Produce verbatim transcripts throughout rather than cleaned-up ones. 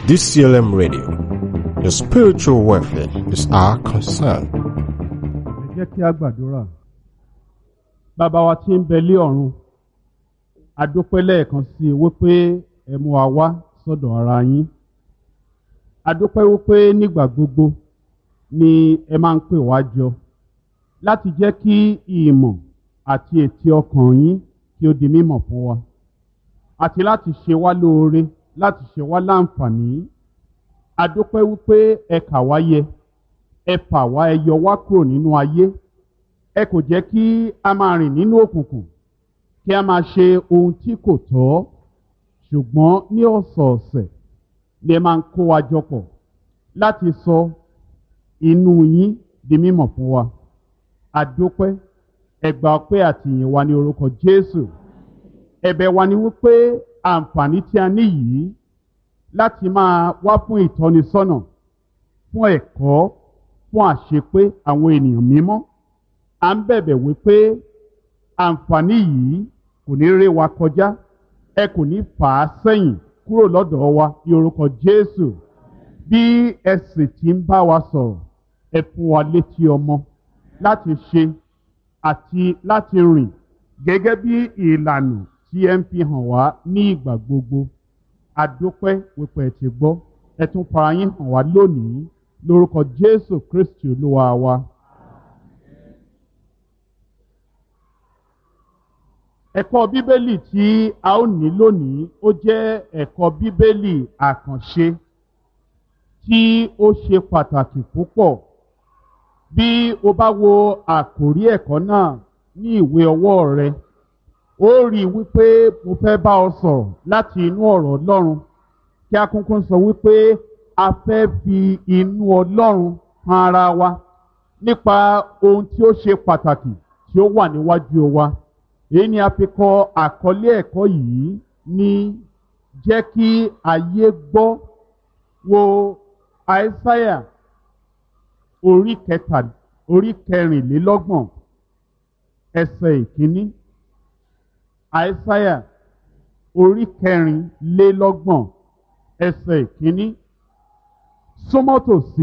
D C L M Radio. Your spiritual welfare is our concern. Ẹ jẹ́ kí a gbàdúrà. Bàbá wa tí ń bẹ lé ọ̀run, a dúpẹ́ lẹ́ẹ̀kan sí i wípé ẹ mú wa wá sọ́dọ̀ ara yín. A dúpẹ́ wípé nígbà gbogbo ni ẹ máa ń pè wá jọ láti jẹ́ kí ìmọ̀ àti ètí ọkàn yín kí ó di mímọ̀ fún wa, àti láti ṣe wá lóore, láti ṣe wá láǹfààní. A dúpẹ́ wípé ẹ kà wá yẹ, ẹ fà wá, ẹ yọ wá kúrò nínú ayé. Ẹ kò jẹ́ kí a máa rìn nínú òkùnkùn, kí a máa ṣe ohun tí kò tọ́, ṣùgbọ́n ní ọ̀sọ̀ọ̀sẹ̀ ni ẹ máa ń kó wa jọ pọ̀ láti sọ inú yín di mímọ̀ fún wa. A dúpẹ́, ẹ gbà ọpẹ́ àti ìyìn wa ní orúkọ Jésù. Ẹ̀bẹ̀ wa ni wípé àǹfààní tí a ní yìí láti máa wá fún ìtọ́nisọ́nà, fún ẹ̀kọ́, fún àṣepé àwọn ènìyàn mímọ́. À ń bẹ̀bẹ̀ wípé àǹfààní yìí kò ní ré wa kọjá, ẹ kò ní fà á sẹ́yìn kúrò lọ́dọ̀ wa ní orúkọ Jésù. Bí ẹ sì ti ń bá wa sọ̀rọ̀, ẹ fún wa létí ọmọ láti ṣe àti láti rìn gẹ́gẹ́ bí ìlànà tí ẹ ń fi hàn wá ní ìgbà gbogbo. A dúpẹ́ wípé ẹ ti gbọ́, ẹ tún fara yín hàn wá lónìí lórúkọ Jésù Kristi Olúwa wa. Ẹ̀kọ́ Bíbélì tí a ó ní lónìí ó jẹ́ ẹ̀kọ́ Bíbélì àkànṣe tí ó ṣe pàtàkì púpọ̀. Bí o bá wo àkòrí ẹ̀kọ́ náà ní ìwé ọwọ́ rẹ, ó rí wípé mo fẹ́ bá ọ sọ̀rọ̀ láti inú ọ̀rọ̀ Ọlọ́run, kí a kúnkún sọ wípé a fẹ́ fi inú Ọlọ́run hàn ara wa nípa ohun tí ó ṣe pàtàkì tí ó wà níwájú wa. Èyí ni a fi kọ àkọlé ẹ̀kọ́ yìí ní jẹ́ kí ayé gbọ́. Wo Àìsáyà orí kẹta orí kẹrìnlélọ́gbọ̀n ẹsẹ̀ ìkíní. Àìsáyà orí kẹrìnlélọ́gbọ̀n ẹsẹ̀ ìkíní. Súnmọ́ tòsí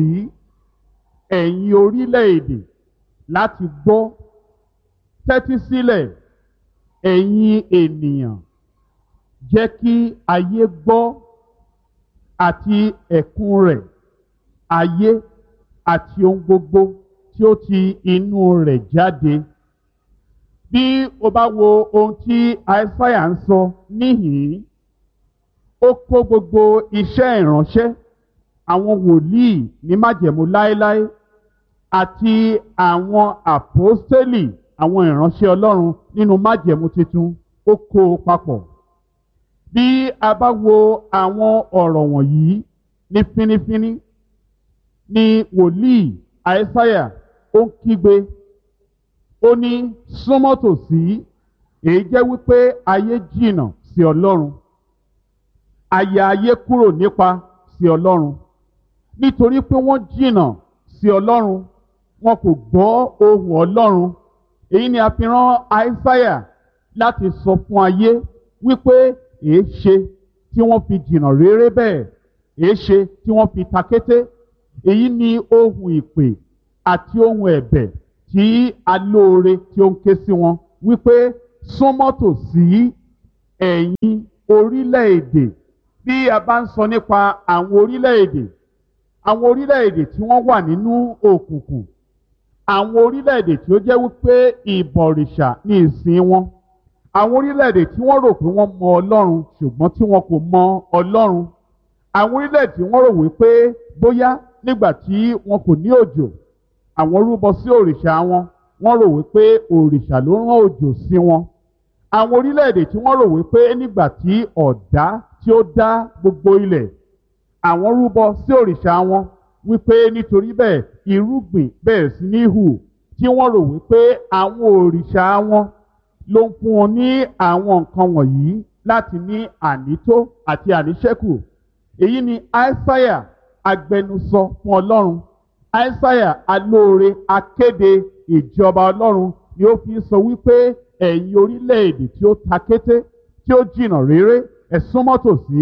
ẹ̀yin orílẹ̀-èdè láti gbọ́, tẹ́tí sílẹ̀ ẹ̀yin ènìyàn, jẹ́ kí ayé gbọ́ àti ẹ̀kún rẹ̀, ayé àti ohun gbogbo tí ó ti inú rẹ̀ jáde. Bí o bá wo ohun tí Àìsáyà ń sọ níhìn-ín, ó kó gbogbo iṣẹ́ ìránṣẹ́ àwọn wòlíì ní májẹ̀mú láéláé àti àwọn àpọ́stélì, àwọn ìránṣẹ́ Ọlọ́run nínú májẹ̀mú tuntun, ó kó o papọ̀. Bí a bá wo àwọn ọ̀rọ̀ wọ̀nyí ní fínífíní, ni wòlíì Àìsáyà ó ń kígbe, ó ní súnmọ́ tòsí. Èyí jẹ́ wípé ayé jìnnà sí Ọlọ́run, àyà ayé kúrò nípa sí Ọlọ́run. Nítorí pé wọ́n jìnnà sí Ọlọ́run, wọn kò gbọ́ ohùn Ọlọ́run. Èyí ni a fi rán Àìsáyà láti sọ fún ayé wípé èé ṣe tí wọ́n fi jìnnà réré bẹ́ẹ̀, èé ṣe tí wọ́n fi takété. Èyí ni ohùn ìpè àti ohùn ẹ̀bẹ̀ tí alóore tí ó ń ké sí wọn wípé súnmọ́ tòsí ẹ̀yin orílẹ̀-èdè. Bí a bá ń sọ nípa àwọn orílẹ̀-èdè, àwọn orílẹ̀-èdè tí wọ́n wà nínú òkùnkùn, àwọn orílẹ̀-èdè tí ó jẹ́ wípé ìbọ̀rìṣà ní ìsìn wọn, àwọn orílẹ̀-èdè tí wọ́n rò pé wọ́n mọ Ọlọ́run ṣùgbọ́n tí wọn kò mọ Ọlọ́run, àwọn orílẹ̀-èdè tí wọ́n rò wípé bóyá nígbà tí wọn kò ní òjò, àwọn rúbọ sí òrìṣà wọn, wọ́n rò wípé òrìṣà ló rán òjò sí wọn. Àwọn orílẹ̀-èdè tí wọ́n rò wípé nígbà tí ọ̀dá tí ó dá gbogbo ilẹ̀, àwọn rúbọ sí òrìṣà wọn, wípé nítorí bẹ́ẹ̀ irúgbìn bẹ̀rẹ̀ sí ní hù, tí wọ́n rò wípé àwọn òrìṣà wọn ló ń fún wọn ní àwọn nǹkan wọ̀nyí láti ní ànító àti àníṣẹ́kù. Èyí ni Àìsáyà agbẹnusọ fún Ọlọ́run. Àìsáyà alóore akéde ìjọba Ọlọ́run ni ó fi sọ wípé ẹ̀yin orílẹ̀-èdè tí ó takété, tí ó jìnnà réré, ẹ súnmọ́ tòsí.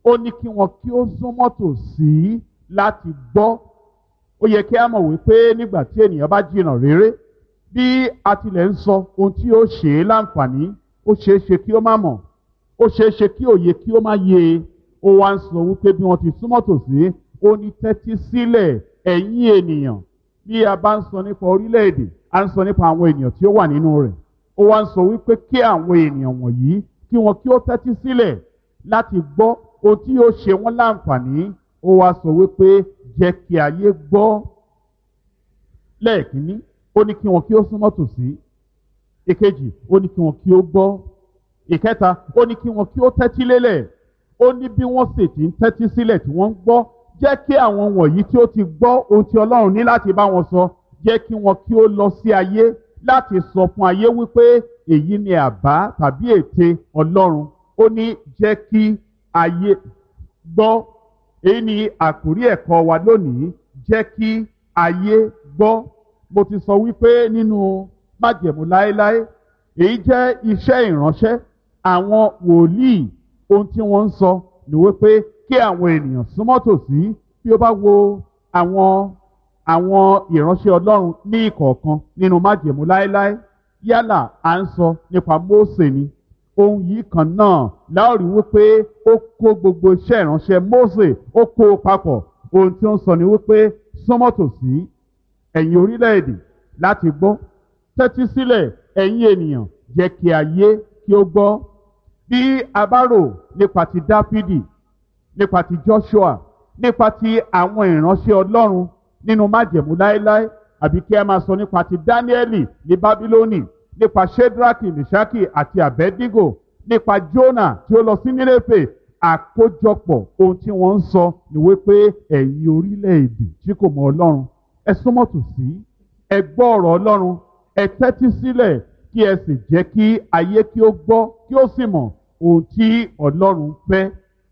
ó ní kí wọn kí ó súnmọ́ tòsí láti gbọ́. Ó yẹ kí a mọ̀ wípé nígbà tí ènìyàn bá jìnnà réré, bí a tilẹ̀ ń sọ ohun tí ó ṣe é láǹfààní, ó ṣeé ṣe kí ó má mọ̀, ó ṣeé ṣe kí òye kí ó má yé e. Ó wá ń sọ wípé bí wọ́n ti súnmọ́ tòsí, ó ní tẹ́tí sílẹ̀ ẹ̀yin ènìyàn. Bí a bá ń sọ nípa orílẹ̀-èdè, a ń sọ nípa àwọn ènìyàn tí ó wà nínú rẹ̀. Ó wá ń sọ wípé kí àwọn ènìyàn wọ̀nyí kí wọn kí ó tẹ́tí sílẹ̀ láti gbọ́ ohun tí yóò ṣe wọ́n láǹfààní. Ó wá sọ wípé jẹ́ kí ayé gbọ́. Lẹ́ẹ̀kínní, ó ní kí wọn kí ó súnmọ́ tòsí. Ìkejì, ó ní kí wọn kí ó gbọ́. Ìkẹta, ó ní kí wọn kí ó tẹ́tí lélẹ̀. Ó ní bí wọ́n sì ti ń tẹ́tí sílẹ̀ tí wọ́n ń gbọ́, jẹ́ kí àwọn wọ̀nyí tí ó ti gbọ́ ohun tí Ọlọ́run ní láti bá wọn sọ, jẹ́ kí wọn kí ó lọ sí ayé láti sọ fún ayé wípé èyí ni àbá tàbí ète Ọlọ́run. Ó ní jẹ́ kí ayé gbọ́. Èyí ni àkórí ẹ̀kọ́ wa lónìí, jẹ́ kí ayé gbọ́. Mo ti sọ wípé nínú májẹ̀mú láéláé, èyí jẹ́ iṣẹ́ ìránṣẹ́ àwọn wòlíì. Ohun tí wọ́n ń sọ ni wípé kí àwọn ènìyàn súnmọ́ tòsí. Bí ó bá wo àwọn àwọn ìránṣẹ́ Ọlọ́run ní ìkọ̀ọ̀kan nínú májẹ̀mú láéláé, yálà à ń sọ nípa Mósè ni, ohun yìí kan náà láòrí wípé ó kó gbogbo iṣẹ́ ìránṣẹ́ Mósè, ó kó o papọ̀. Ohun tí ó ń sọ ni wípé súnmọ́ tòsí ẹ̀yin orílẹ̀-èdè láti gbọ́, tẹ́tí sílẹ̀ ẹ̀yin ènìyàn, jẹ́ kí ayé kí ó gbọ́. Bí a bá rò nípa ti Dáfídì, nípa ti Joshua, nípa ti àwọn ìránṣẹ́ Ọlọ́run nínú májẹ̀mú láéláé, àbí kí a máa sọ nípa ti Dáníẹ́lì ní Bábílónì, nípa Ṣédrákì, Mèṣákì àti Àbẹ́dígò, nípa Jónà tí ó lọ sí Nínéfè, àkójọpọ̀ ohun tí wọ́n ń sọ ni wípé ẹ̀yin orílẹ̀-èdè tí kò mọ Ọlọ́run, ẹ súnmọ́ tòsí, ẹ gbọ́ ọ̀rọ̀ Ọlọ́run, ẹ tẹ́tí sílẹ̀ kí ẹ sì jẹ́ kí ayé kí ó gbọ́ kí ó sì mọ̀ ohun tí Ọlọ́run fẹ́.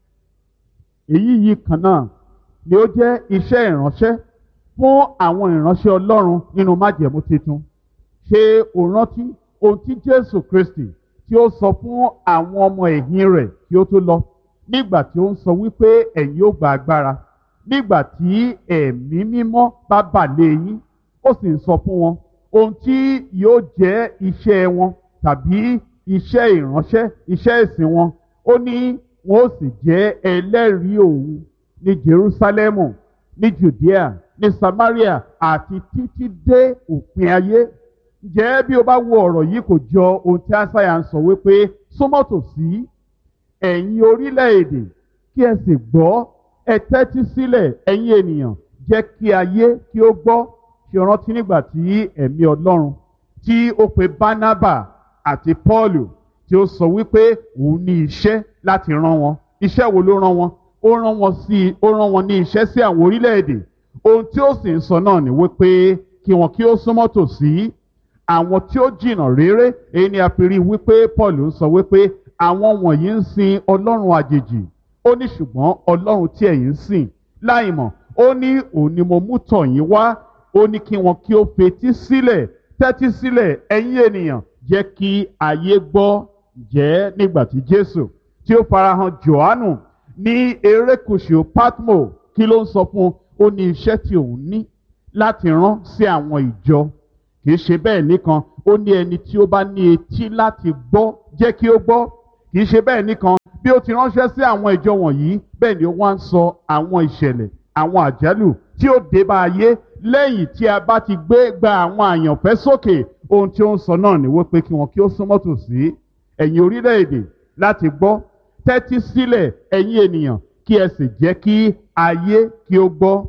Èyí yìí kan náà ni ó jẹ́ iṣẹ́ ìránṣẹ́ fún àwọn ìránṣẹ́ Ọlọ́run nínú májẹ̀mú titun. Ṣé o rántí ohun tí Jésù Kristi tí ó sọ fún àwọn ọmọ ẹ̀yìn rẹ̀ kí ó tó lọ, nígbà tí ó ń sọ wípé ẹ̀yin ó gba agbára nígbà tí ẹ̀mí mímọ́ bá bà lé yín? Ó sì ń sọ fún wọn ohun tí yóò jẹ́ iṣẹ́ wọn tàbí iṣẹ́ ìránṣẹ́, iṣẹ́ ìsìn wọn. Ó ní wọn ó sì jẹ́ ẹlẹ́rìí òun ní Jerúsálẹ́mù, ní Jùdíà, ní Samaria àti títí dé òpin ayé. Ǹjẹ́ bí o bá wo ọ̀rọ̀ yìí, kò jọ ohun tí Ásáyà ń sọ wípé súnmọ́ tòsí ẹ̀yin orílẹ̀-èdè kí ẹ sì gbọ́, ẹ tẹ́tí sílẹ̀ ẹ̀yin ènìyàn, jẹ́ kí ayé kí ó gbọ́. Ṣé o rántí nígbà tí ẹ̀mí Ọlọ́run tí ó pe Bánábà àti Pọ́ọ̀lù, tí ó sọ wípé òun ní iṣẹ́ láti rán wọn? Iṣẹ́ wo ló rán wọn? Ó rán wọn sí ó rán wọn ní iṣẹ́ sí àwọn orílẹ̀-èdè. Ohun tí ó sì ń sọ náà ni wípé kí wọn kí ó súnmọ́ tòsí àwọn tí ó jìnnà réré. Èyí ni a fi rí wípé Pọ́ọ̀lù ń sọ wípé àwọn wọ̀nyí ń sin ọlọ́run àjèjì. Ó ní ṣùgbọ́n Ọlọ́run tí ẹ̀yin ń sìn láìmọ̀, ó ní òun ni mo mú tọ̀ yín wá. Ó ní kí wọn kí ó fetí sílẹ̀, tẹ́tí sílẹ̀ ẹ̀yin ènìyàn, jẹ́ kí ayé gbọ́. Jẹ́ nígbà tí Jésù tí ó farahàn Jòhánù ní erékùṣù Pátmò, kí ló ń sọ fún un? Ó ní iṣẹ́ tí òun ní láti rán sí àwọn ìjọ. Kì í ṣe bẹ́ẹ̀ nìkan, ó ní ẹni tí ó bá ní etí láti gbọ́, jẹ́ kí ó gbọ́. Kì í ṣe bẹ́ẹ̀ nìkan, bí ó ti ránṣẹ́ sí àwọn ìjọ wọ̀nyí, bẹ́ẹ̀ ni ó wá ń sọ àwọn ìṣẹ̀lẹ̀, àwọn àjálù tí ó dé bá ayé lẹ́yìn tí a bá ti gbé gba àwọn àyànfẹ́ sókè. Ohun tí ó ń sọ náà ni wípé kí wọn kí ó súnmọ́ tòsí ẹ̀yin orílẹ̀-èdè láti gbọ́, tẹ́tí sílẹ̀ ẹ̀yin ènìyàn, kí ẹ sì jẹ́ kí ayé kí ó gbọ́.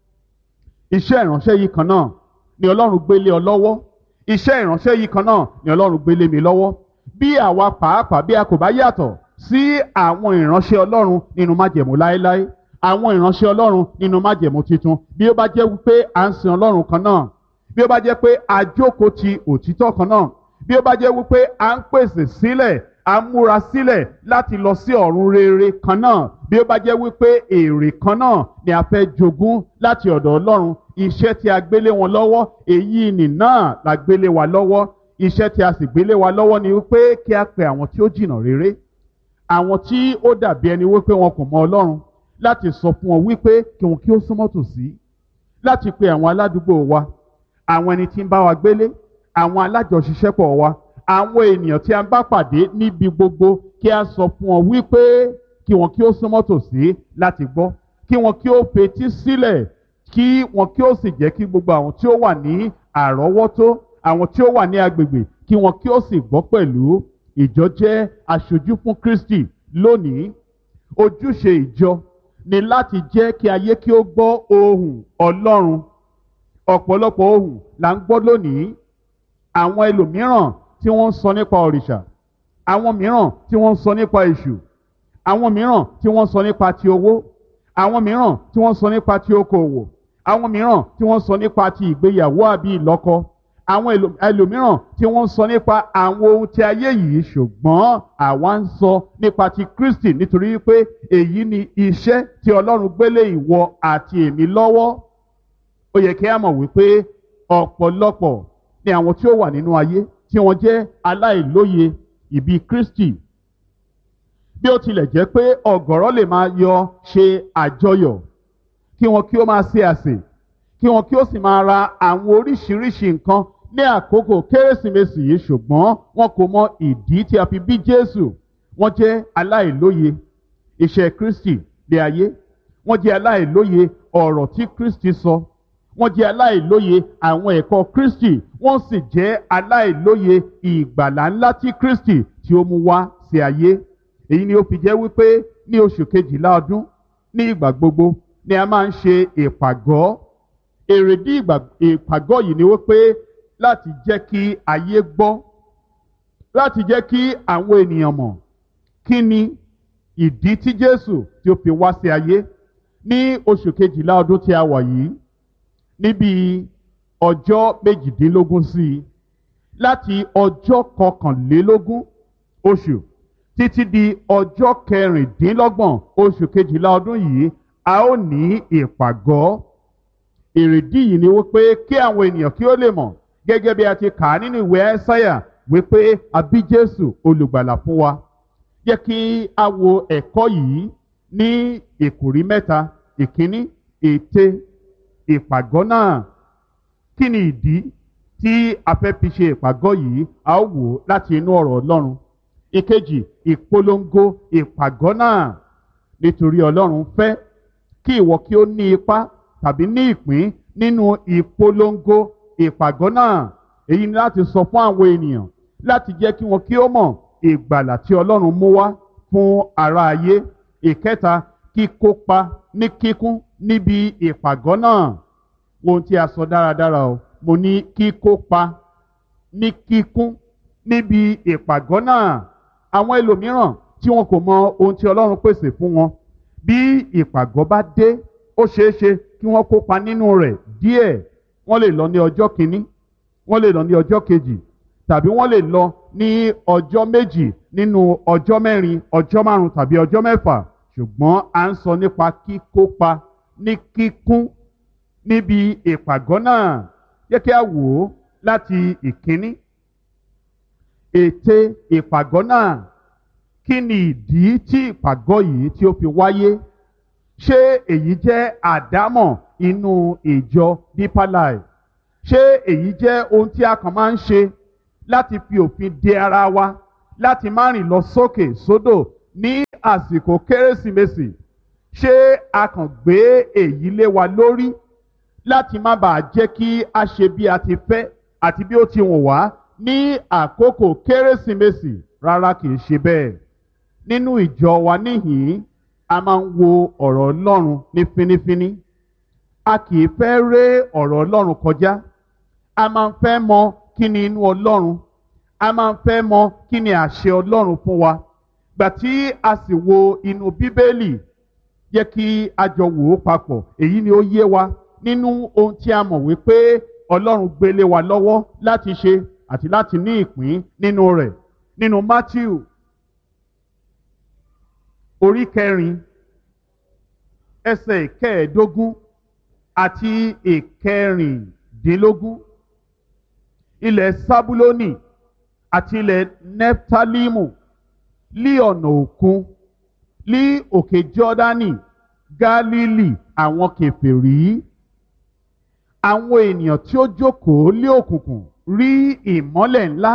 Iṣẹ́ ìránṣẹ́ yìí kan náà ni Ọlọ́run gbé lé ọ lọ́wọ́. Iṣẹ́ ìránṣẹ́ yìí kan náà ni Ọlọ́run gbé lé mi lọ́wọ́. Bí àwa pàápàá bí a kò bá yàtọ̀ sí àwọn ìránṣẹ́ Ọlọ́run nínú májẹ̀mú láéláé, àwọn ìránṣẹ́ Ọlọ́run nínú májẹ̀mú titun, bí ó bá jẹ́ wípé à ń sin Ọlọ́run kan náà, bí ó bá jẹ́ pé a jókòó ti òtítọ́ kan náà, bí ó bá jẹ́ wípé à ń pèsè sílẹ̀, à ń múra sílẹ̀ láti lọ sí ọ̀run rere kan náà, bí ó bá jẹ́ wípé èrè kan náà ni a fẹ́ jogún láti ọ̀dọ̀ Ọlọ́run, iṣẹ́ tí a gbélé wọn lọ́wọ́, èyí nì náà la gbélé wa lọ́wọ́. Iṣẹ́ tí a sì gbélé wa lọ́wọ́ ni wípé kí a pe àwọn tí ó jìnnà réré, àwọn tí ó dàbí ẹni wípé wọn kò mọ Ọlọ́run, láti sọ fún wọn wípé kí wọn kí ó súnmọ́ tòsí, láti pe àwọn aládùúgbò wa, àwọn ẹni tí ń bá wa gbélé, àwọn alájọṣiṣẹ́pọ̀ wa, àwọn ènìyàn tí a ń bá pàdé níbi gbogbo, kí a sọ fún wọn wípé kí wọn kí ó súnmọ́ tòsí láti gbọ́, kí wọn kí ó fetí sílẹ̀, kí wọn kí ó sì jẹ́ kí gbogbo àwọn tí ó wà ní àrọ́wọ́tó, àwọn tí ó wà ní agbègbè, kí wọn kí ó sì gbọ́ pẹ̀lú. Ìjọ jẹ́ aṣojú fún Kristi lónìí. Ojúṣe ìjọ ni láti jẹ́ kí ayé kí ó gbọ́ ohùn Ọlọ́run. Ọ̀pọ̀lọpọ̀ ohùn là ń gbọ́ lónìí. Àwọn ẹlòmíràn tí wọ́n ń sọ nípa òrìṣà, àwọn mìíràn tí wọ́n ń sọ nípa èṣù, àwọn mìíràn tí wọ́n ń sọ nípa ti owó, àwọn mìíràn tí wọ́n ń sọ nípa ti okòwò, àwọn mìíràn tí wọ́n ń sọ nípa ti ìgbéyàwó àbí ìlọ́kọ, àwọn ẹlòmíràn tí wọ́n ń sọ nípa àwọn ohun tí ayé yìí, ṣùgbọ́n àwa ń sọ nípa ti Kristi, nítorí wípé èyí ni iṣẹ́ tí Ọlọ́run gbélé ìwọ àti èmi lọ́wọ́. Ó yẹ kí a mọ̀ wípé ọ̀pọ̀lọpọ̀ ni àwọn tí ó wà nínú ayé tí wọ́n jẹ́ aláìlóye ìbí Kristi. Bí ó tilẹ̀ jẹ́ pé ọ̀gọ̀rọ̀ lè máa yọ ṣe àjọyọ̀, kí wọn kí ó máa ṣe àsè, kí wọn kí ó sì máa ra àwọn oríṣiríṣi nǹkan ní àkókò Kérésìmesì yìí, ṣùgbọ́n wọn kò mọ ìdí tí a fi bí Jésù. Wọ́n jẹ́ aláìlóye iṣẹ́ Kristi ní ayé. Wọ́n jẹ́ aláìlóye ọ̀rọ̀ tí Kristi sọ. Wọ́n jẹ́ aláìlóye àwọn ẹ̀kọ́ Kristi. Wọ́n sì jẹ́ aláìlóye ìgbàlà ńlá tí Kristi tí ó mú wá sí ayé. Èyí ni ó fi jẹ́ wípé ní oṣù kejìlá ọdún, ní ìgbà gbogbo ni a máa ń ṣe ìpàgọ́. Èrèdí ìpàgọ́ yìí ni wípé láti jẹ́ kí ayé gbọ́, láti jẹ́ kí àwọn ènìyàn mọ̀ kí ni ìdí tí Jésù tí ó fi wá sí ayé. Ní oṣù kejìlá ọdún tí a wà yìí, níbi ọjọ́ méjìdínlógún sí i, láti ọjọ́ kọkànlélógún oṣù títí di ọjọ́ kẹrìndínlọ́gbọ̀n oṣù kejìlá ọdún yìí, a ó ní ìpàgọ́. Èrèdí yìí ni wípé kí àwọn ènìyàn kí ó lè mọ̀, gẹ́gẹ́ bí a ti kà á nínú ìwé Ẹ́sáyà, wípé a bí Jésù olùgbàlà fún wa. Jẹ́ kí a wo ẹ̀kọ́ yìí ní ìkòrí mẹ́ta. Ìkíní, ète ìpàgọ́ náà. Kí ni ìdí tí a fẹ́ fi ṣe ìpàgọ́ yìí? A ó wò ó láti inú ọ̀rọ̀ Ọlọ́run. Ìkejì, ìpolongo ìpàgọ́ náà. Nítorí Ọlọ́run fẹ́ kí ìwọ kí ó ní ipa tàbí ní ìpín nínú ìpolongo ìpàgọ́ náà. Èyí ni láti sọ fún àwọn ènìyàn, láti jẹ́ kí wọn kí ó mọ̀ ìgbàlà tí Ọlọ́run mú wá fún ará ayé. Ìkẹta, kíkópa ní kíkún níbi ìpàgọ́ náà. Ohun tí a sọ dáradára o, mo ní kíkópa ní kíkún níbi ìpàgọ́ náà. Àwọn ẹlòmíràn tí wọn kò mọ ohun tí Ọlọ́run pèsè fún wọn, bí ìpàgọ́ bá dé, ó ṣeé ṣe kí wọ́n kópa nínú rẹ̀ díẹ̀. Wọ́n lè lọ ní ọjọ́ kìíní, wọ́n lè lọ ní ọjọ́ kejì, tàbí wọ́n lè lọ ní ọjọ́ méjì nínú ọjọ́ mẹ́rin, ọjọ́ márùn-ún tàbí ọjọ́ mẹ́fà. Ṣùgbọ́n à ń sọ nípa kíkópa ní kíkún níbi ìpàgọ́ náà. Jẹ́ kí a wò ó láti ìkíní. Ète ìpàgọ́ náà. Kí ni ìdí tí ìpàgọ́ yìí tí ó fi wáyé? Ṣé èyí jẹ́ àdámọ̀ inú ìjọ Deeper Life? Ṣé èyí jẹ́ ohun tí a kàn máa ń ṣe láti fi òfin de ara wa, láti má rìn lọ sókè sódò ní àsìkò Kérésìmesì? Ṣé a kàn gbé èyí lé wa lórí láti má bàa jẹ́ kí a ṣe bí a ti fẹ́ àti bí ó ti wùn wá ní àkókò Kérésìmesì? Rárá, kì í ṣe bẹ́ẹ̀. Nínú ìjọ wa níhìn-ín, a máa ń wo ọ̀rọ̀ Ọlọ́run ní fínífíní. A kì í fẹ́ ré ọ̀rọ̀ Ọlọ́run kọjá. A máa ń fẹ́ mọ kí ni inú Ọlọ́run. A máa ń fẹ́ mọ kí ni àṣẹ Ọlọ́run fún wa. Gbà tí a sì wo inú Bíbélì, yẹ kí a jọ wò ó papọ̀. Èyí ni ó yé wa nínú ohun tí a mọ̀ wípé Ọlọ́run gbélé wa lọ́wọ́ láti ṣe àti láti ní ìpín nínú rẹ̀. Nínú Mátíù orí kẹrin, ẹsẹ̀ ìkẹẹ̀ẹ́dógún àti ìkẹrìndínlógún. Ilẹ̀ Sábúlónì àti ilẹ̀ Nẹ́ftálímù lí ọ̀nà òkun, lí òkè Jọ́dánì, Gálílì àwọn kèfèrí. Àwọn ènìyàn tí ó jókòó lé òkùnkùn rí ìmọ́lẹ̀ ńlá,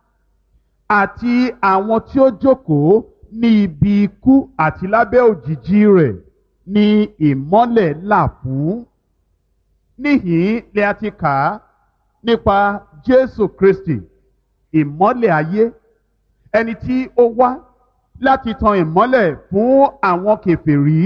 àti àwọn tí ó jókòó ní ibi ikú àti lábẹ́ òjìji rẹ̀ ní ìmọ́lẹ̀ là fún. Níhìn-ín ni a ti kà á nípa Jésù Kristi, ìmọ́lẹ̀ ayé, ẹni tí ó wá láti tan ìmọ́lẹ̀ fún àwọn kèfèrí.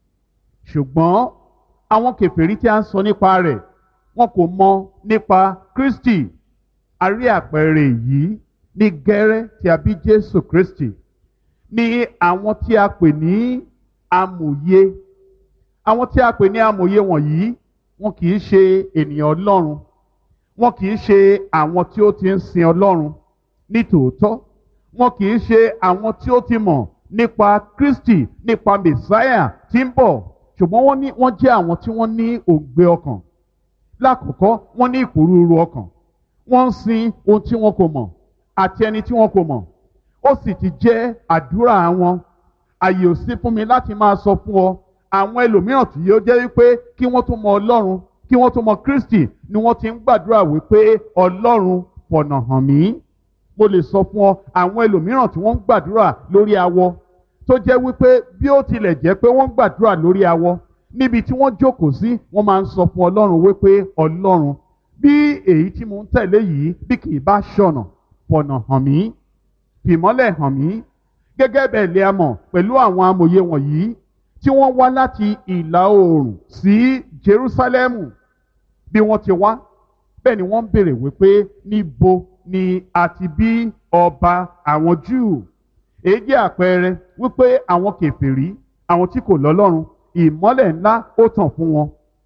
Ṣùgbọ́n àwọn kèfèrí tí a ń sọ nípa rẹ̀, wọn kò mọ̀ nípa Kristi. A rí àpẹẹrẹ yìí ní gẹ́rẹ́ tí a bí Jésù Kristi, ní àwọn tí a pè ní amòye. Àwọn tí a pè ní amòye wọ̀nyí, wọn kì í ṣe ènìyàn Ọlọ́run, wọn kì í ṣe àwọn tí ó ti ń sin Ọlọ́run ní tòótọ́, wọn kì í ṣe àwọn tí ó ti mọ̀ nípa Kristi, nípa Mèsáyà tí ń bọ̀. Ṣùgbọ́n wọ́n ní wọ́n jẹ́ àwọn tí wọ́n ní òǹgbẹ ọkàn. Lákọ̀ọ́kọ́, wọ́n ní ìpòrúurú ọkàn. Wọ́n ń sin ohun tí wọn kò mọ̀ àti ẹni tí wọn kò mọ̀. Ó sì ti jẹ́ àdúrà wọn. Àyè ò sí fún mi láti máa sọ fún ọ àwọn ẹlòmíràn tí yóò jẹ́ wípé kí wọ́n tó mọ Ọlọ́run, kí wọ́n tó mọ Kristi, ni wọ́n ti ń gbàdúrà wípé Ọlọ́run fọ̀nà hàn mí. Mo lè sọ fún ọ àwọn ẹlòmíràn tí wọ́n ń gbàdúrà lórí awọ, tó jẹ́ wípé bí ó tilẹ̀ jẹ́ pé wọ́n ń gbàdúrà lórí awọ, níbi tí wọ́n jókòó sí, wọ́n máa ń sọ fún Ọlọ́run wípé Ọlọ́run, bí èyí tí mo ń tẹ̀lé yìí bí kì í bá ṣọ̀nà, fọ̀nà hàn mí, fìmọ́lẹ̀ hàn mí. Gẹ́gẹ́ bẹ́ẹ̀ lè a mọ̀ pẹ̀lú àwọn amòye wọ̀nyí tí wọ́n wá láti ìlà oòrùn sí Jerúsálẹ́mù. Bí wọ́n ti wá, bẹ́ẹ̀ ni wọ́n ń béèrè wípé níbo ni a ti bí ọba àwọn Júù. Èyí jẹ́ àpẹẹrẹ wípé àwọn kèfèrí, àwọn tí kò lọ́lọ́run, ìmọ́lẹ̀ ńlá ó tàn fún wọn.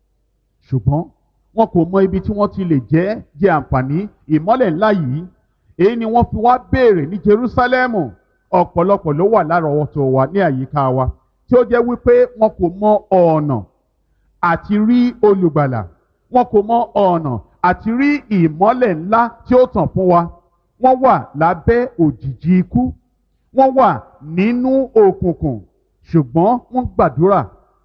Ṣùgbọ́n wọn kò mọ ibi tí wọ́n ti lè jẹ́ jẹ àǹfààní ìmọ́lẹ̀ ńlá yìí. Èyí ni wọ́n fi wá béèrè ní Jerúsálẹ́mù. Ọ̀pọ̀lọpọ̀ ló wà lárọ̀ọ́wọ́tó wa ní àyíká wa tí ó jẹ́ wípé wọn kò mọ ọ̀nà àti rí olùgbàlà. Wọn kò mọ ọ̀nà àti rí ìmọ́lẹ̀ ńlá tí ó tàn fún wa. Wọ́n wà lábẹ́ òjìji ikú. Wọ́n wà nínú òkùnkùn. Ṣùgbọ́n wọ́n gbàdúrà.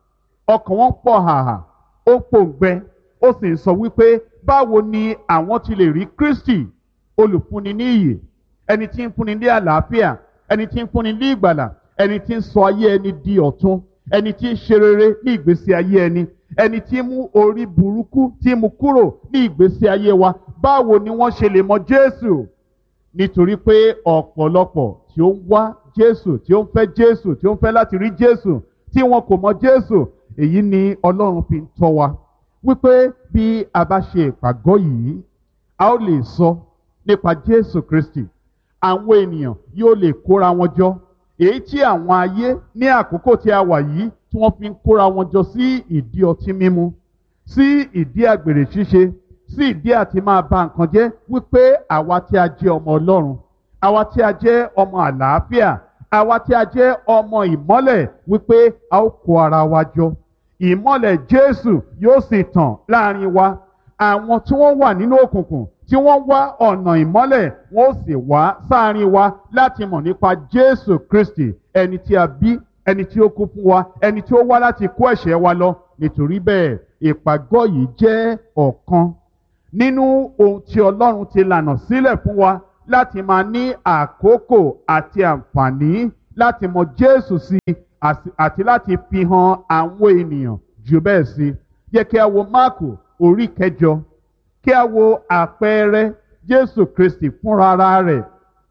Ọkàn wọn pọ̀ hàhà, ó pòǹgbẹ, ó sì ń sọ wípé báwo ni àwọn ti lè rí Kristi, olùfúnni ní ìyè, ẹni tí ń fúnni ní àlàáfíà, ẹni tí ń fúnni ní ìgbàlà, ẹni tí ń sọ ayé ẹni di ọ̀tun, ẹni tí ń ṣe rere ní ìgbésí ayé ẹni, ẹni tí ń mú orí burúkú tí mú kúrò ní ìgbésí ayé wa. Báwo ni wọ́n ṣe lè mọ Jésù? Nítorí pé ọ̀pọ̀lọpọ̀ tí ó ń wá Jésù, tí ó ń fẹ́ Jésù, tí ó ń fẹ́ láti rí Jésù, tí wọn kò mọ Jésù. Èyí ni Ọlọ́run fi ń tọ́ wa wípé bí a bá ṣe ìpàgọ́ yìí, a ó lè sọ nípa Jésù Kristi. Àwọn ènìyàn yóò lè kóra wọn jọ. Èyí tí àwọn ayé ní àkókò tí a wà yìí tí wọ́n fi ń kóra wọn jọ sí ìdí ọtí mímu, sí ìdí àgbèrè ṣíṣe, sí ìdí àti máa ba nǹkan jẹ́, wípé àwa tí a jẹ́ ọmọ Ọlọ́run, àwa tí a jẹ́ ọmọ àlàáfíà, àwa tí a jẹ́ ọmọ ìmọ́lẹ̀, wípé a ó kó ara wa jọ. Ìmọ́lẹ̀ Jésù yóò sì tàn láàrin wa. Àwọn tí wọ́n wà nínú òkùnkùn, tí wọ́n wá ọ̀nà ìmọ́lẹ̀, wọ́n ó sì wá sáàrin wa láti mọ̀ nípa Jésù Kristi, ẹni tí a bí, ẹni tí ó kú fún wa, ẹni tí ó wá láti kó ẹ̀ṣẹ̀ wa lọ. Nítorí bẹ́ẹ̀, ìpàgọ́ yìí jẹ́ ọ̀kan nínú ohun tí Ọlọ́run ti lànà sílẹ̀ fún wa láti máa ní àkókò àti àǹfààní láti mọ Jésù sí àti láti fi hàn àwọn ènìyàn jù bẹ́ẹ̀ sí. Jẹ́ kí a wo Máàkù orí kẹjọ, kí a wo àpẹẹrẹ Jésù Kristi fúnra rẹ̀.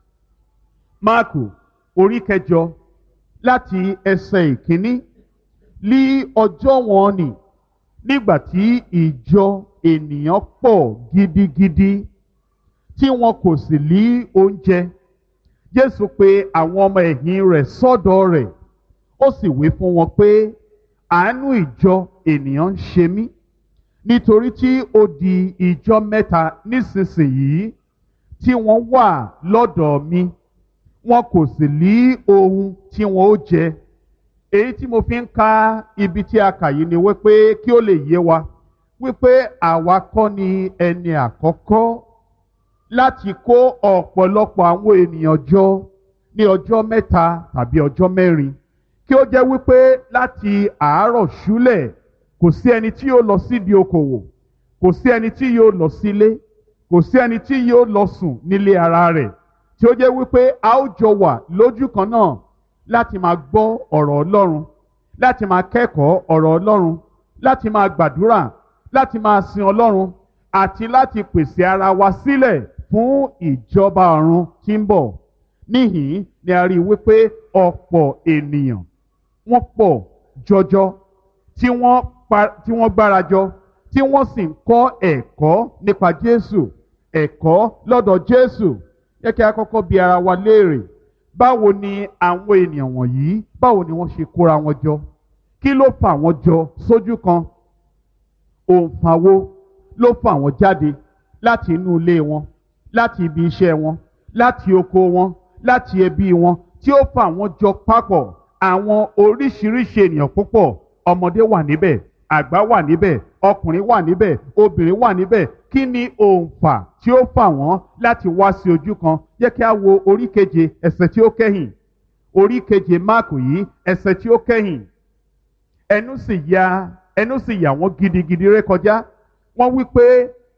Máàkù orí kẹjọ láti ẹsẹ̀ ìkíní. Ní ọjọ́ wọn nì, nígbà tí ìjọ ènìyàn pọ̀ gidigidi tí wọn kò sì ní oúnjẹ, Jésù pe àwọn ọmọ ẹ̀yìn rẹ̀ sọ́dọ̀ rẹ̀, ó sì wí fún wọn pé àánú ìjọ ènìyàn ń ṣe mí, nítorí tí ó di ìjọ mẹ́ta nísinsìnyí tí wọ́n wà lọ́dọ̀ mi, wọn kò sì ní ohun tí wọn ó jẹ. Èyí tí mo fi ń ka ibi tí a kà yìí ni wípé kí ó lè yé wa wípé àwa kọ́ ni ẹni àkọ́kọ́ láti kó ọ̀pọ̀lọpọ̀ àwọn ènìyàn jọ ní ọjọ́ mẹ́ta tàbí ọjọ́ mẹ́rin kí ó jẹ́ wípé láti àárọ̀ ṣúlẹ̀ kò sí ẹni tí yóò lọ sídìí okòwò, kò sí ẹni tí yóò lọ sílé, kò sí ẹni tí yóò lọ sùn nílé ara rẹ̀, tí ó jẹ́ wípé a ó jọ wà lójú kan náà láti máa gbọ́ ọ̀rọ̀ Ọlọ́run, láti máa kẹ́kọ̀ọ́ ọ̀rọ̀ Ọlọ́run, láti máa gbàdúrà, láti máa sin Ọlọ́run àti láti pèsè ara wa sílẹ̀ fún ìjọba ọ̀run tí ń bọ̀. Níhìn ni a rí i wípé ọ̀pọ̀ ènìyàn wọ́n pọ̀ jọjọ tí wọ́n pa tí wọ́n gbárajọ tí wọ́n sì ń kọ́ ẹ̀kọ́ nípa Jésù, ẹ̀kọ́ lọ́dọ̀ Jésù. Yẹ kí a kọ́kọ́ bi ara wa léèrè, báwo ni àwọn ènìyàn wọ̀nyí, báwo ni wọ́n ṣe kóra wọn jọ? Kí ló fà wọ́n jọ sójú kan? Òǹfà wo ló fà wọ́n jáde láti inú ilé wọn, láti ibi iṣẹ́ wọn, láti oko wọn, láti ẹbí wọn, tí ó fà wọ́n jọ papọ̀? Àwọn oríṣiríṣi ènìyàn púpọ̀, ọmọdé wà níbẹ̀, àgbà wà níbẹ̀, ọkùnrin wà níbẹ̀, obìnrin wà níbẹ̀. Kí ni òǹfà tí ó fà wọ́n láti wá sí ojú kan? Jẹ́ kí a wo orí keje ẹsẹ̀ tí ó kẹ́yìn. Orí keje Máàkù yìí ẹsẹ̀ tí ó kẹ́yìn. Ẹnu sì ya ẹnu sì yà wọ́n gidigidi rékọjá. Wọ́n wí pé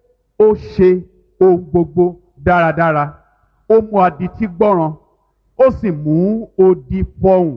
ó ṣe ohun gbogbo dáradára. Ó mú adití gbọ́ràn, ó sì mú odi fọhùn.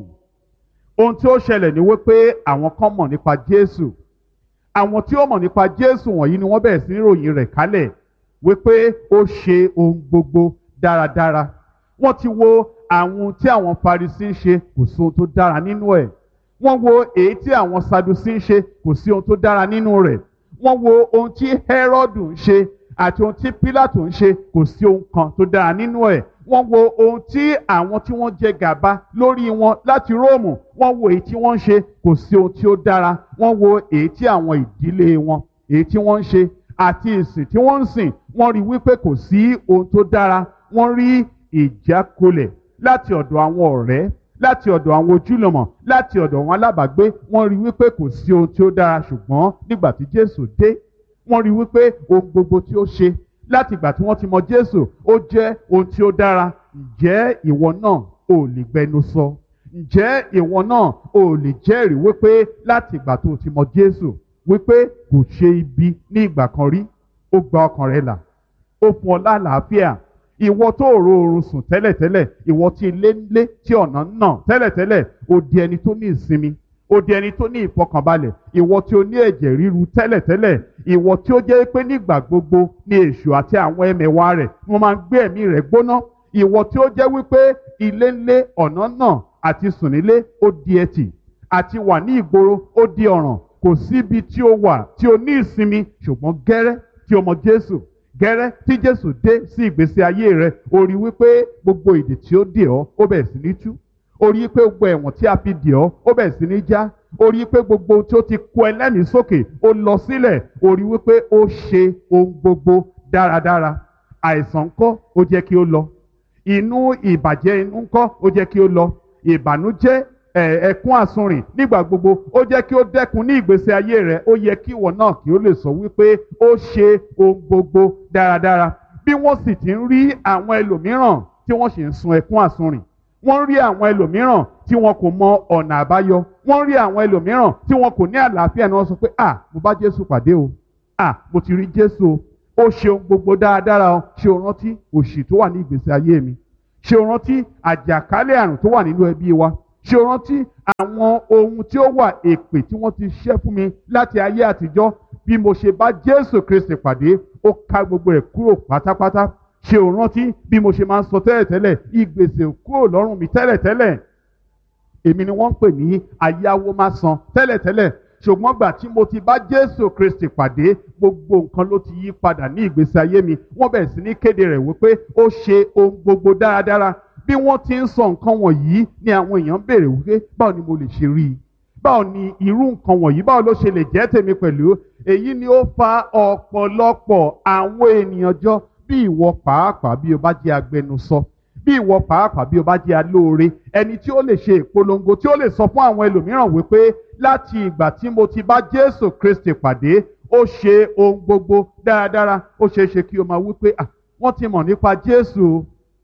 Ohun tí ó ṣẹlẹ̀ ni wípé àwọn kan mọ̀ nípa Jésù. Àwọn tí ó mọ̀ nípa Jésù wọ̀nyí ni wọ́n bẹ̀rẹ̀ sí ní ròyìn rẹ̀ kálẹ̀ wípé ó ṣe ohun gbogbo dáradára. Wọ́n ti wo àwọn tí àwọn Farisí ń ṣe, kò sí ohun tó dára nínú ẹ̀. Wọ́n wo èyí tí àwọn Sadusí ń ṣe, kò sí ohun tó dára nínú rẹ̀. Wọ́n wo ohun tí Hẹ́rọ́dù ń ṣe àti ohun tí Pílátù ń ṣe, kò sí ohun kan tó dára nínú ẹ̀. Wọ́n wo ohun tí àwọn tí wọ́n jẹ gàba lórí wọn láti Róòmù, wọ́n wo èyí tí wọ́n ń ṣe, kò sí ohun tí ó dára. Wọ́n wo èyí tí àwọn ìdílé wọn, èyí tí wọ́n ń ṣe àti ìsìn tí wọ́n ń sìn, wọ́n rí wípé kò sí ohun tó dára. Wọ́n rí ìjákulẹ̀ láti ọ̀dọ̀ àwọn ọ̀rẹ́, láti ọ̀dọ̀ àwọn ojúlùmọ̀, láti ọ̀dọ̀ àwọn alábàágbé. Wọ́n rí wípé kò sí ohun tí ó dára. Ṣùgbọ́n nígbà tí Jésù dé, wọ́n rí wípé ohun gbogbo tí ó ṣe láti ìgbà tí wọ́n ti mọ Jésù ó jẹ́ ohun tí ó dára. Ǹjẹ́ ìwọ náà ò lè gbẹnu sọ? Ǹjẹ́ ìwọ náà ò lè jẹ́rìí wípé láti ìgbà tó ti mọ Jésù wípé kò ṣe ibi ní ìgbà kan rí? Ó gba ọkàn rẹ là, ó fún ọ lálàáfíà. Ìwọ tó ò roorun sùn tẹ́lẹ̀tẹ́lẹ̀, ìwọ tí ilé ń lé tí ọ̀nà ń nà tẹ́lẹ̀tẹ́lẹ̀, ó di ẹni tó ní ìsinmi, ó di ẹni tó ní ìfọkànbalẹ̀. Ìwọ tí ó ní ẹ̀jẹ̀ ríru tẹ́lẹ̀tẹ́lẹ̀, ìwọ tí ó jẹ́ pé nígbà gbogbo ni èṣù àti àwọn ẹmẹ̀wà rẹ̀ wọ́n máa ń gbé ẹ̀mí rẹ̀ gbóná. Ìwọ tí ó jẹ́ wípé ilé ń lé ọ̀nà náà àti sùn nílé ó di ẹtì, àti wà ní ìgboro ó di ọ̀ràn. Kò síbi tí ó wà tí ó ní ìsinmi. Ṣùgbọ́n gẹ́rẹ́ tí o mọ Jésù, gẹ́rẹ́ tí Jésù dé sí ìgbésí ayé rẹ̀, ó rí wípé gbogbo ìdè tí ó dè ọ́ ó bẹ̀rẹ̀ sí ní tú. Ó rí pé gbogbo ẹ̀wọ̀n tí a fi dè ọ́ ó bẹ̀rẹ̀ sí ní já. Ó rí pé gbogbo tí ó ti kó ẹlẹ́mìí sókè ó lọ sílẹ̀. Ó rí wípé ó ṣe ohun gbogbo dáradára. Àìsàn ńkọ́ ó jẹ́ kí ó lọ. Inú ìbàjẹ́ inú ńkọ́ ó jẹ́ kí ó lọ. Ìbànújẹ́ ẹ̀ẹ̀kún àsunrìn nígbà gbogbo ó jẹ́ kí ó dẹ́kun ní ìgbésí ayé rẹ̀. Ó yẹ kí ìwọ náà kí ó lè sọ wípé ó ṣe ohun gbogbo dáradára. Bí wọ́n sì ti ń rí àwọn ẹlòmíràn tí wọ́n sì ń sun ẹ̀kún àsunrìn, wọ́n rí àwọn ẹlòmíràn tí wọn kò mọ ọ̀nà àbáyọ, wọ́n rí àwọn ẹlòmíràn tí wọn kò ní àlàáfíà, ni wọ́n sọ pé à mo bá Jésù pàdé o, à mo ti rí Jésù o, ó ṣe ohun gbogbo dáradára o. Ṣé o rántí òṣì tó wà ní ìgbésí ayé mi? Ṣé o rántí àjàkálẹ̀ àrùn tó wà nínú ẹbí wa? Ṣé o rántí àwọn ohun tí ó wà, èpè tí wọ́n ti ṣẹ́ fún mi láti ayé àtijọ́? Bí mo ṣe bá Jésù Kristi pàdé, ó ká gbogbo rẹ̀ kúrò pátápátá. Ṣé o rántí bí mo ṣe máa ń sọ tẹ́lẹ̀tẹ́lẹ̀, ìgbèsè kúrò lọ́rùn mi tẹ́lẹ̀tẹ́lẹ̀? Èmi ni wọ́n ń pè ní ayáwó má san tẹ́lẹ̀tẹ́lẹ̀. Ṣùgbọ́n gbà tí mo ti bá Jésù Kristi pàdé, gbogbo nǹkan ló ti yí padà ní ìgbésí ayé mi. Wọ́n bẹ̀rẹ̀ sí ní kéde rẹ̀ wípé ó ṣe ohun gbogbo dáradára. Bí wọ́n ti ń sọ nǹkan wọ̀nyí ni àwọn èèyàn ń béèrè wípé báwo ni mo lè ṣe rí i? Báwo ni irú nǹkan wọ̀nyí, báwo ló ṣe lè jẹ́ tèmi pẹ̀lú? Èyí ni ó fa ọ̀pọ̀lọpọ̀ àwọn ènìyàn jọ. Bí ìwọ pàápàá bí o bá jẹ́ agbẹnusọ, bí ìwọ pàápàá bí o bá jẹ́ alóore, ẹni tí ó lè ṣe ìpolongo, tí ó lè sọ fún àwọn ẹlòmíràn wípé láti ìgbà tí mo ti bá Jésù Kristi pàdé, ó ṣe ohun gbogbo dáradára. Ó ṣeé ṣe kí o máa wípé à wọ́n ti mọ̀ nípa Jésù,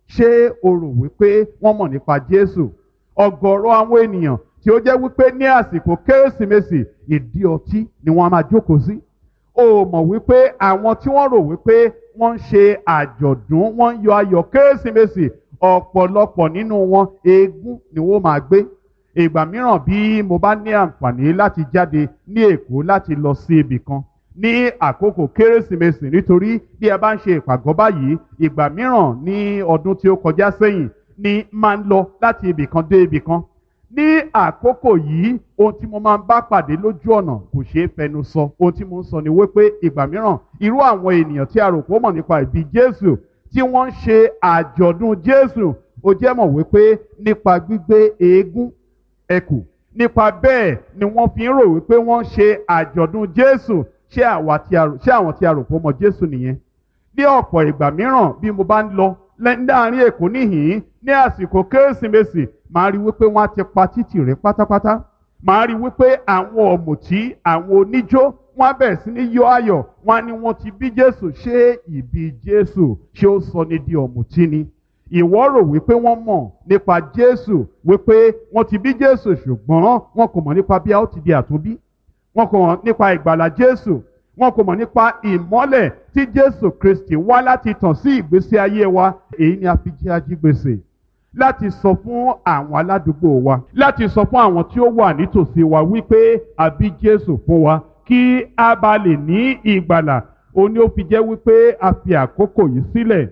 ṣé o rò wípé wọ́n mọ̀ nípa Jésù? Ọ̀gọ̀rọ̀ àwọn ènìyàn tí ó jẹ́ wípé ní àsìkò Kérésìmesì ìdí ọtí ni wọ́n á máa jókòó sí. O mọ̀ wípé àwọn tí wọ́n rò wípé wọ́n ń ṣe àjọ̀dún, wọ́n ń yọ ayọ̀ Kérésìmesì, ọ̀pọ̀lọpọ̀ nínú wọn eégún ni wọ́n máa gbé. Ìgbà mìíràn bí mo bá ní àǹfààní láti jáde ní Èkó láti lọ sí ibì kan ní àkókò Kérésìmesì, nítorí bí ẹ bá ń ṣe ìpàgọ́ báyìí, ìgbà mìíràn ní ọdún tí ó kọjá sẹ́yìn ni máa ń lọ láti ibì kan dé ibì kan. Ní àkókò yìí ohun tí mo máa ń bá pàdé lójú ọ̀nà kò ṣeé fẹnu sọ. Ohun tí mo ń sọ ni wípé ìgbà mìíràn irú àwọn ènìyàn tí a rò pé ó mọ̀ nípa ìbí Jésù tí wọ́n ń ṣe àjọ̀dún Jésù, ó jẹ́ mọ̀ wípé nípa gbígbé eégún ẹkù, nípa bẹ́ẹ̀ ni wọ́n fi ń rò wípé wọ́n ń ṣe àjọ̀dún Jésù. Ṣé àwa tí a rò ṣé àwọn tí a rò pé ó mọ̀ Jésù nìyẹn? Ní ọ̀pọ̀ ìgbà mìíràn bí mo bá ń lọ láàrin Èkó níhìn-ín ní àsìkò Kérésìmesì, màá rí wípé wọ́n á ti pa títì rẹ̀ pátápátá. Màá rí wípé àwọn ọ̀mùtí, àwọn oníjó, wọ́n á bẹ̀rẹ̀ sí ní yọ ayọ̀. Wọ́n á ní wọ́n ti bí Jésù. Ṣé ìbí Jésù ṣé ó sọ ní di ọ̀mùtí ni? Ìwọ rò wípé wọ́n mọ̀ nípa Jésù, wípé wọ́n ti bí Jésù, ṣùgbọ́n wọn kò mọ̀ nípa bí a ó ti di àtúnbí. Wọn kò mọ̀ nípa ìgbàlà Jésù. Wọn kò mọ̀ nípa ìmọ́lẹ̀ tí Jésù Kristi wá láti tàn sí ìgbésí ayé wa. Èyí ni a fi jẹ́ ajígbèsè láti sọ fún àwọn aládùúgbò wa, láti sọ fún àwọn tí ó wà nítòsí wa wípé a bí Jésù fún wa kí a bá lè ní ìgbàlà. Ó ní ó fi jẹ́ wípé a fi àkókò yìí sílẹ̀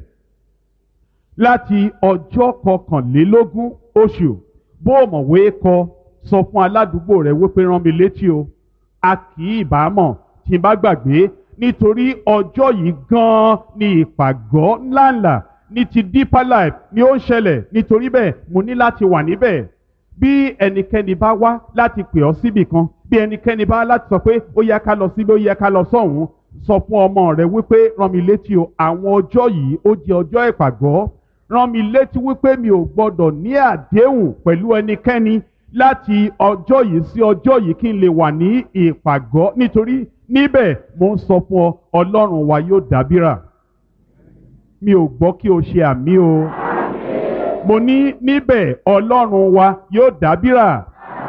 láti ọjọ́ kọkànlélógún oṣù. Bó o mọ̀wé kọ, sọ fún aládùúgbò rẹ wípé rán mi létí o. A kì í bá mọ̀ tí n bá gbàgbé, nítorí ọjọ́ yìí gan-an ni ìpàgọ́ ńláńlá ní ti Deeper Life ni ó ń ṣẹlẹ̀. Nítorí bẹ́ẹ̀ mo ní láti wà níbẹ̀. Bí ẹnikẹ́ni bá wá láti pè ọ́ síbì kan, bí ẹnikẹ́ni bá láti sọ pé ó yẹ ká lọ síbí, ó yẹ ká lọ sọ́hùn, sọ fún ọmọ rẹ wípé rán mi létí o, àwọn ọjọ́ yìí ó jẹ́ ọjọ́ ìpàgọ́. Rán mi létí wípé mi ò gbọdọ̀ ní àdéhùn pẹ̀lú ẹnikẹ́ni láti ọjọ́ yìí sí ọjọ́ yìí kí n lè wà ní ìpàgọ́. Nítorí níbẹ̀ mo ń sọ fún ọ, Ọlọ́run wa yóò dábìrà. Mi ò gbọ́ kí o ṣe àmì o. Mo ní níbẹ̀ Ọlọ́run wa yóò dábìrà.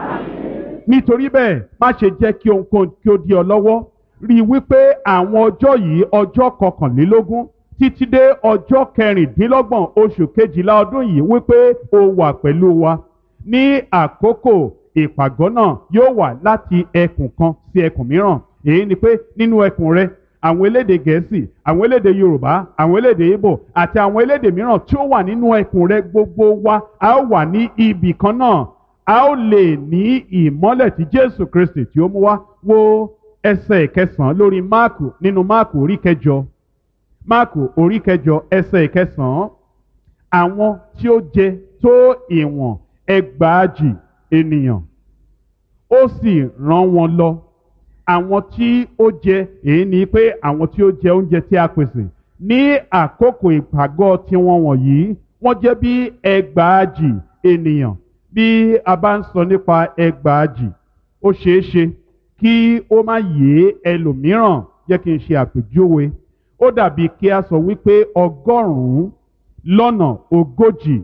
Nítorí bẹ́ẹ̀ má ṣe jẹ́ kí ohunkóhun kí ó dí ọ lọ́wọ́. Rí i wípé àwọn ọjọ́ yìí, ọjọ́ kọkànlélógún títí dé ọjọ́ kẹrìndínlọ́gbọ̀n oṣù kejìlá ọdún yìí, wípé o wà pẹ̀lú wa. Ní àkókò ìpàgọ́ náà yóò wà láti ẹkùn kan sí ẹkùn mìíràn. Èyí ni pé nínú ẹkùn rẹ, àwọn elédè Gẹ̀ẹ́sì, àwọn elédè Yorùbá, àwọn elédè Ìgbò àti àwọn elédè mìíràn tí ó wà nínú ẹkùn rẹ, gbogbo wa a ó wà ní ibì kan náà. A ó lè ní ìmọ́lẹ̀ tí Jésù Kristi tí ó mú wá. Wo ẹsẹ̀ ìkẹsàn-án lórí Máàkù, nínú Máàkù orí kẹjọ. Máàkù orí kẹjọ ẹsẹ̀ ìkẹsàn-án. Àwọn tí ó jẹ tó ìwọ̀n ẹgbàájì ènìyàn, ó sì rán wọn lọ. Àwọn tí ó jẹ, èyí ni pé àwọn tí ó jẹ oúnjẹ tí a pèsè ní àkókò ìpàgọ́ tiwọn wọ̀nyí, wọ́n jẹ́ bí ẹgbàájì ènìyàn. Bí a bá ń sọ nípa ẹgbàájì, ó ṣeé ṣe kí ó má yé ẹlòmíràn. Jẹ́ kí n ṣe àpèjúwe. Ó dàbí kí a sọ wípé ọgọ́rùn-ún lọ́nà ogójì,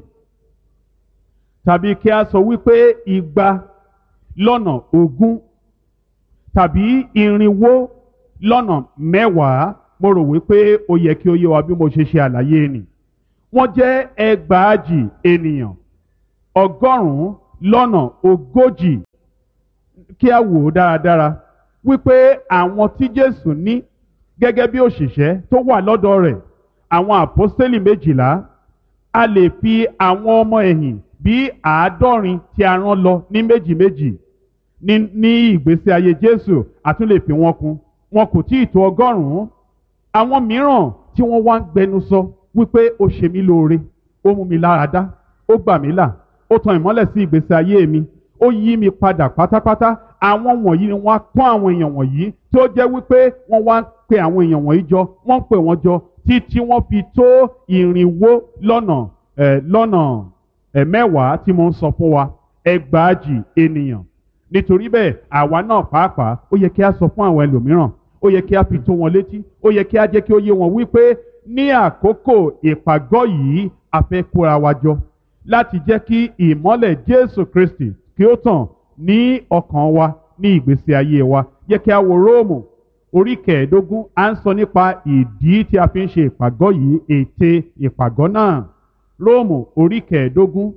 tàbí kí a sọ wípé igba lọ́nà ogún, tàbí irinwó lọ́nà mẹ́wàá. Mo rò wípé ó yẹ kí ó yé wa bí mo ṣe ṣe àlàyé nì. Wọ́n jẹ́ ẹgbàájì ènìyàn, ọgọ́rùn-ún lọ́nà ogójì. Kí a wò ó dáradára wípé àwọn tí Jésù ní gẹ́gẹ́ bí òṣìṣẹ́ tó wà lọ́dọ̀ rẹ̀, àwọn àpọ́stélì méjìlá, a lè fi àwọn ọmọ ẹ̀yìn bí àádọ́rin tí a rán lọ ní méjì méjì ní ní ìgbésí ayé Jésù, a tún lè fi wọn kún. Wọn kò tí ì tó ọgọ́rùn-ún. Àwọn mìíràn tí wọ́n wá ń gbẹnu sọ wípé ó ṣe mí lóore, ó mú mi lára dá, ó gbà mí là, ó tan ìmọ́lẹ̀ sí ìgbésí ayé mi, ó yí mi padà pátápátá. Àwọn wọ̀nyí ni wọ́n á pọ́n àwọn èèyàn wọ̀nyí tí ó jẹ́ wípé wọ́n wá ń pe àwọn èèyàn wọ̀nyí jọ, wọ́n ń pè wọ́n jọ títí wọ́n fi tó ìrìnwó lọ́nà ẹ̀ lọ́nà ẹ̀ mẹ́wàá tí mo ń sọ fún wa, ẹgbàájì ènìyàn. Nítorí bẹ́ẹ̀ àwa náà pàápàá ó yẹ kí a sọ fún àwọn ẹlòmíràn, ó yẹ kí a fi tó wọn létí, ó yẹ kí a jẹ́ kí ó yé wọn wípé ní àkókò ìpàgọ́ yìí a fẹ́ kóra wa jọ láti jẹ́ kí ìmọ́lẹ̀ Jésù Kristi kí ó tàn ní ọkàn wa ní ìgbésí ayé wa. Jẹ́ kí a wo Róòmù orí kẹẹ̀ẹ́dógún, à ń sọ nípa ìdí tí a fi ń ṣe ìpàgọ́ yìí, ète ìpàgọ́ náà. Róòmù orí kẹẹ̀ẹ́dógún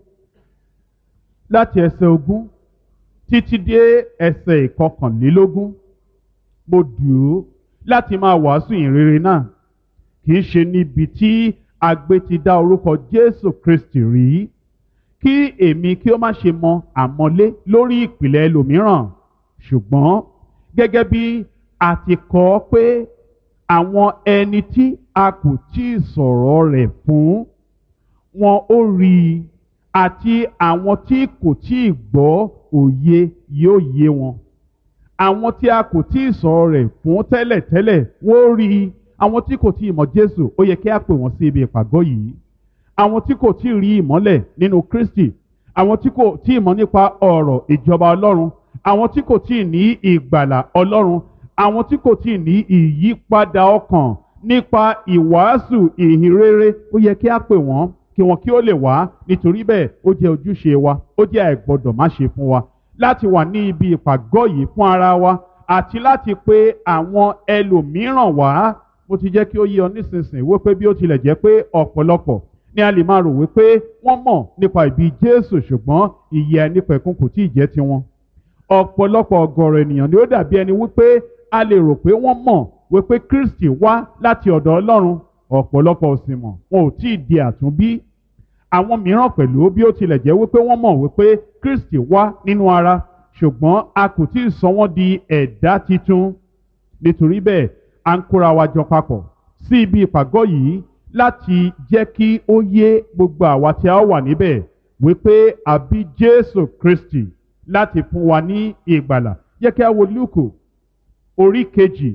láti ẹsẹ̀ ogún títí dé ẹsẹ̀ ìkọkànlélógún. Mo dùn ú láti máa wàásù ìrere náà, kì í ṣe níbi tí agbe ti dá orúkọ Jésù Kristi rí, kí èmi kí ó má ṣe mọ àmọ́lé lórí ìpìlẹ̀ ẹlòmíràn, ṣùgbọ́n gẹ́gẹ́ bí a ti kọ ọ́ pé àwọn ẹni tí a kò tí ì sọ̀rọ̀ rẹ̀ fún wọn ó rí i, àti àwọn tí kò tí ì gbọ́ òye yóò yé wọn. Àwọn tí a kò tí ì sọ̀rọ̀ rẹ̀ fún tẹ́lẹ̀tẹ́lẹ̀ wọ́n ó rí i. Àwọn tí kò tí ì mọ̀ Jésù, ó yẹ kí a pè wọ́n sí ibi ìpàgọ́ yìí. Àwọn tí kò tí ì rí ìmọ́lẹ̀ nínú Kristi, àwọn tí kò tí ì mọ̀ nípa ọ̀rọ̀ ìjọba Ọlọ́run, àwọn tí kò tí ì ní ìgbàlà Ọlọ́run, àwọn tí kò tí ì ní ìyípadà ọkàn nípa ìwàásù ìhìnrere, ó yẹ kí a pè wọ́n kí wọn kí ó lè wá. Nítorí bẹ́ẹ̀ ó jẹ́ ojúṣe wa, ó jẹ́ àìgbọ́dọ̀ má ṣe fún wa láti wà ní ibi ìpàgọ́ yìí fún ara wa àti láti pe àwọn ẹlòmíràn wá. Mo ti jẹ́ kí ó yé ọ nísinsìnyí wípé bí ó tilẹ̀ jẹ́ pé ọ̀pọ̀lọpọ̀ ni a lè máa rò wípé wọ́n mọ̀ nípa ìbí Jésù, ṣùgbọ́n ìyè àìnípẹ̀kun kò tí ì jẹ́ tiwọn. Ọ̀pọ̀lọpọ̀ ọ̀gọ̀rọ̀ ènìyàn ni ó dàbí ẹni wípé a lè rò pé wọ́n mọ̀ wípé Kristi wá láti ọ̀dọ̀ Ọlọ́run, ọ̀pọ̀lọpọ̀ ò sì mọ̀, wọn ò tí ì di àtúnbí. Àwọn mìíràn pẹ̀lú bí ó tilẹ̀ jẹ́ wípé wọ́n mọ̀ wípé Kristi wá nínú ara, ṣùgbọ́n a kò tí ì sọ wọ́n di ẹ̀dá titun. Nítorí bẹ́ẹ̀ à ń kóra wa jọ papọ̀ sí ibi ìpàgọ́ yìí láti jẹ́ kí ó yé gbogbo àwa tí a wà níbẹ̀ wípé a bí Jésù Kristi láti fún wa ní ìgbàlà. Jẹ́ kí a wo Lúùkù orí kejì.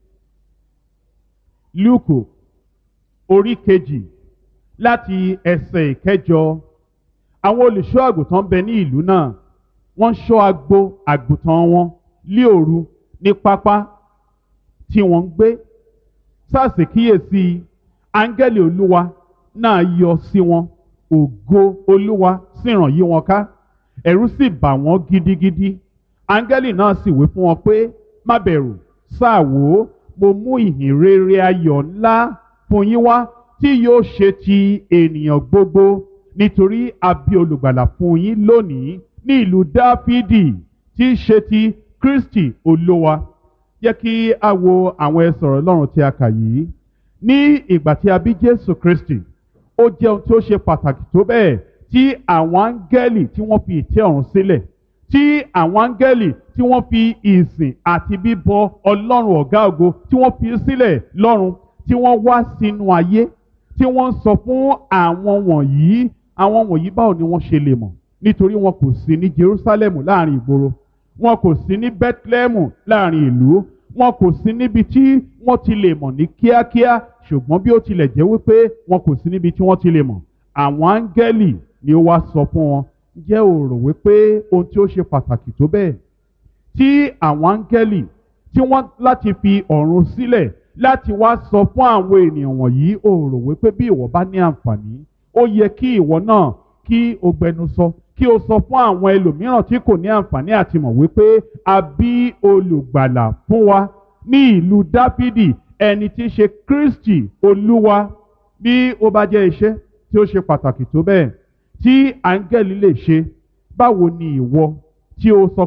Lúùkù orí kejì láti ẹsẹ̀ ìkẹjọ. Àwọn olùṣọ́ àgùntàn bẹ ní ìlú náà, wọ́n ṣọ́ agbo àgùntàn wọn lí òru ní pápá tí wọ́n ń gbé. Sáàsì kíyèsí, áńgẹ́lì Olúwa náà yọ sí wọn, ògo Olúwa sì ràn yí wọn ká, ẹ̀rù sì bà wọ́n gidigidi. Áńgẹ́lì náà sì wí fún wọn pé, má bẹ̀rù, sáà wò ó, mo mú ìhìn rere ayọ̀ ńlá fún yín wá tí yóò ṣe ti ènìyàn gbogbo, nítorí a bí olùgbàlà fún yín lónìí ní ìlú Dáfídì, tí í ṣe ti Kristi Olúwa. Jẹ́ kí a wo àwọn ẹsẹ̀ ọ̀rọ̀ Ọlọ́run tí a kà yìí. Ní ìgbà tí a bí Jésù Kristi, ó jẹ́ ohun tí ó ṣe pàtàkì tó bẹ́ẹ̀ tí àwọn áńgẹ́lì tí wọ́n fi ìtẹ́ ọ̀run sílẹ̀, tí àwọn áńgẹ́lì tí wọ́n fi ìsìn àti bíbọ Ọlọ́run ọ̀gá ògo tí wọ́n fi sílẹ̀ lọ́run, tí wọ́n wá sínú ayé, tí wọ́n ń sọ fún àwọn wọ̀nyí. Àwọn wọ̀nyí báwo ni wọ́n ṣe lè mọ̀? Nítorí wọn kò sí ní Jerúsálẹ́mù láàrin ìgboro, wọn kò sí ní Bẹ́tílẹ́mù láàrin ìlú, wọn kò sí níbi tí wọ́n ti lè mọ̀ ní kíákíá. Ṣùgbọ́n bí ó tilẹ̀ jẹ́ wípé wọn kò sí níbi tí wọ́n ti lè mọ̀, àwọn áńgẹ́lì ni ó wá sọ fún wọn. Ǹjẹ́ o rò wípé ohun tí ó ṣe pàtàkì tó bẹ́ẹ̀ tí àwọn áńgẹ́lì tí wọ́n láti fi ọ̀run sílẹ̀ láti wá sọ fún àwọn ènìyàn wọ̀nyí, o rò wípé bí ìwọ bá ní àǹfààní, ó yẹ kí ìwọ náà kí o gbẹnu sọ, kí o sọ fún àwọn ẹlòmíràn tí kò ní àǹfààní àti mọ̀ wípé a bí olùgbàlà fún wa ní ìlú Dáfídì, ẹni tí í ṣe Kristi Olúwa. Bí ó bá jẹ́ iṣẹ́ tí ó ṣe pàtàkì tó bẹ́ẹ̀ tí áńgẹ́lì lè ṣe, báwo ni ìwọ tí o sọ